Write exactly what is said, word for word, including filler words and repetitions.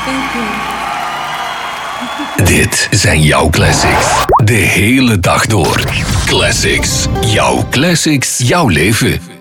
Thank you. Dit zijn jouw classics. De hele dag door. Classics. Jouw classics. Jouw leven.